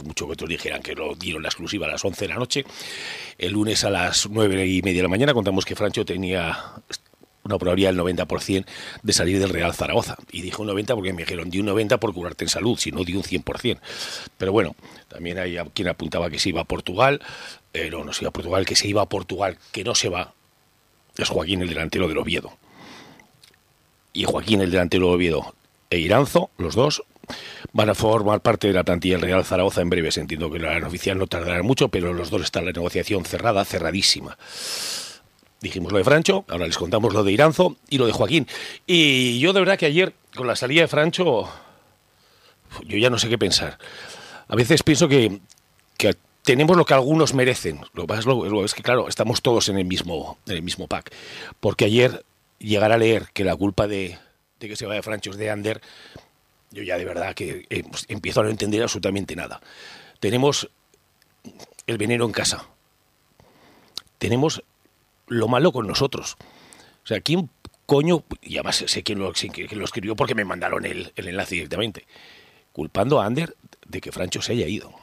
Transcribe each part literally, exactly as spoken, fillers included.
por mucho que otros dijeran que lo dieron la exclusiva a las once de la noche. El lunes a las nueve y media de la mañana contamos que Francho tenía una probabilidad del noventa por ciento de salir del Real Zaragoza. Y dije un noventa porque me dijeron, di un noventa por curarte en salud, si no di un cien por ciento. Pero bueno, también hay quien apuntaba que se iba a Portugal, eh, no, no se iba a Portugal, que se iba a Portugal, que no se va, es Joaquín, el delantero del Oviedo. Y Joaquín, el delantero del Oviedo, e Iranzo, los dos, van a formar parte de la plantilla del Real Zaragoza en breves. Entiendo que la oficial no tardará mucho, pero los dos están en la negociación cerrada, cerradísima. Dijimos lo de Francho, ahora les contamos lo de Iranzo y lo de Joaquín. Y yo de verdad que ayer, con la salida de Francho, yo ya no sé qué pensar. A veces pienso que, que tenemos lo que algunos merecen. Lo que pasa es, lo, es que, claro, estamos todos en el mismo, en el mismo pack. Porque ayer llegar a leer que la culpa de, de que se vaya Francho es de Ander, yo ya de verdad que eh, empiezo a no entender absolutamente nada. Tenemos el veneno en casa. Tenemos lo malo con nosotros. O sea, ¿quién coño? Y además sé quién lo, quién lo escribió porque me mandaron el, el enlace directamente. Culpando a Ander de que Francho se haya ido.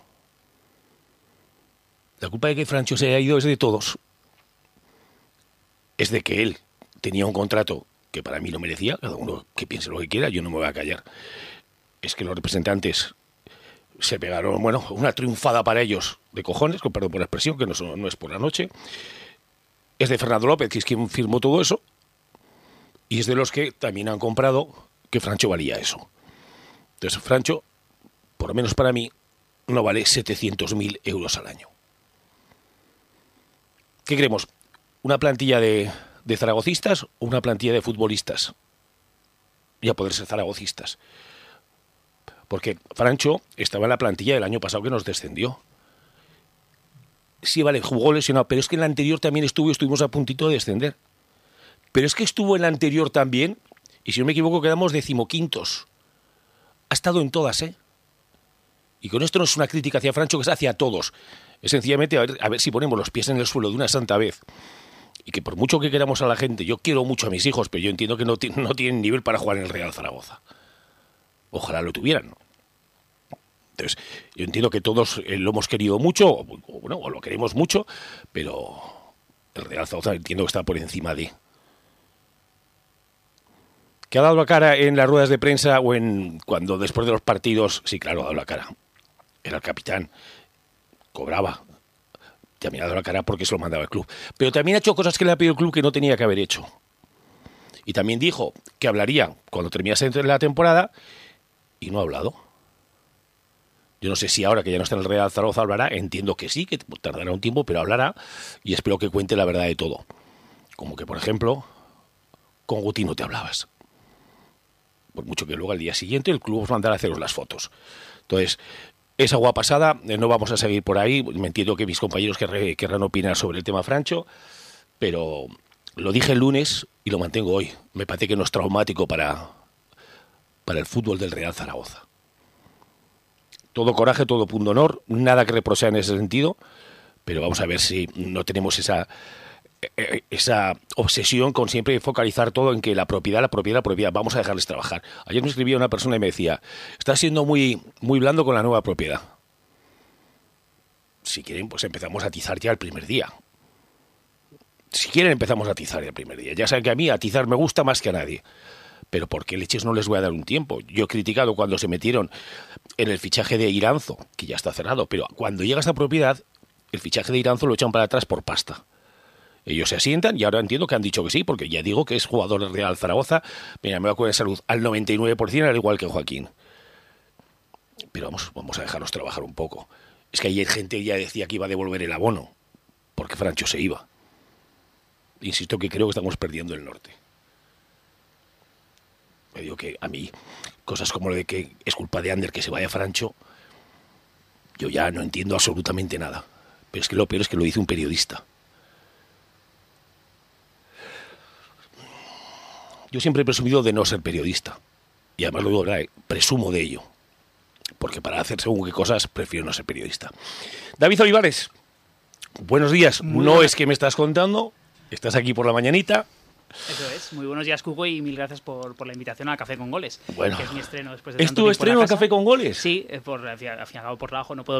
La culpa de que Francho se haya ido es de todos. Es de que él tenía un contrato que para mí lo merecía. Cada uno que piense lo que quiera, yo no me voy a callar. Es que los representantes se pegaron, bueno, una triunfada para ellos de cojones, con perdón por la expresión, que no, no es por la noche. Es de Fernando López, que es quien firmó todo eso, y es de los que también han comprado que Francho valía eso. Entonces, Francho, por lo menos para mí, no vale setecientos mil euros al año. ¿Qué queremos? ¿Una plantilla de, de zaragocistas o una plantilla de futbolistas? Ya poder ser zaragocistas. Porque Francho estaba en la plantilla del año pasado que nos descendió. Sí, vale, jugó lesionado, pero es que en la anterior también estuvo, estuvimos a puntito de descender. Pero es que estuvo en la anterior también, y si no me equivoco quedamos decimoquintos. Ha estado en todas, ¿eh? Y con esto no es una crítica hacia Francho, que es hacia todos. Es sencillamente a ver, a ver si ponemos los pies en el suelo de una santa vez. Y que por mucho que queramos a la gente, yo quiero mucho a mis hijos, pero yo entiendo que no, t- no tienen nivel para jugar en el Real Zaragoza. Ojalá lo tuvieran. Entonces, yo entiendo que todos eh, lo hemos querido mucho, o, o, bueno, o lo queremos mucho, pero el Real Zaragoza entiendo que está por encima de... ¿Que ha dado la cara en las ruedas de prensa o en cuando después de los partidos? Sí, claro, ha dado la cara. Era el capitán, cobraba. También ha dado la cara porque se lo mandaba el club. Pero también ha hecho cosas que le ha pedido el club que no tenía que haber hecho. Y también dijo que hablaría cuando terminase la temporada y no ha hablado. Yo no sé si ahora que ya no está en el Real Zaragoza hablará, entiendo que sí, que tardará un tiempo, pero hablará y espero que cuente la verdad de todo. Como que, por ejemplo, con Guti no te hablabas. Por mucho que luego al día siguiente el club os mandará a haceros las fotos. Entonces, esa agua pasada, no vamos a seguir por ahí. Me entiendo que mis compañeros querrán, querrán opinar sobre el tema Francho, pero lo dije el lunes y lo mantengo hoy. Me parece que no es traumático para, para el fútbol del Real Zaragoza. Todo coraje, todo punto honor, nada que reprochar en ese sentido, pero vamos a ver si no tenemos esa esa obsesión con siempre focalizar todo en que la propiedad, la propiedad, la propiedad, vamos a dejarles trabajar. Ayer me escribía una persona y me decía, estás siendo muy, muy blando con la nueva propiedad. Si quieren, pues empezamos a atizar ya el primer día. Si quieren, empezamos a atizar ya el primer día. Ya saben que a mí atizar me gusta más que a nadie. Pero ¿por qué leches no les voy a dar un tiempo? Yo he criticado cuando se metieron en el fichaje de Iranzo, que ya está cerrado, pero cuando llega esta propiedad, el fichaje de Iranzo lo echan para atrás por pasta. Ellos se asientan y ahora entiendo que han dicho que sí, porque ya digo que es jugador del Real Zaragoza, mira, me va a cuidar de salud al noventa y nueve por ciento, al igual que Joaquín. Pero vamos, vamos a dejarlos trabajar un poco. Es que ayer gente ya decía que iba a devolver el abono, porque Francho se iba. Insisto que creo que estamos perdiendo el norte. Me digo que a mí, cosas como lo de que es culpa de Ander que se vaya Francho, yo ya no entiendo absolutamente nada. Pero es que lo peor es que lo dice un periodista. Yo siempre he presumido de no ser periodista. Y además lo digo, ¿verdad? Presumo de ello. Porque para hacer según qué cosas prefiero no ser periodista. David Olivares, buenos días. Muy no buena. Es que me estás contando, estás aquí por la mañanita. Eso es. Muy buenos días, Cuco, y mil gracias por, por la invitación a Café con Goles. Bueno, que es mi estreno después de ¿es tanto tu estreno a Café con Goles? Sí, por, al fin y al cabo por trabajo no puedo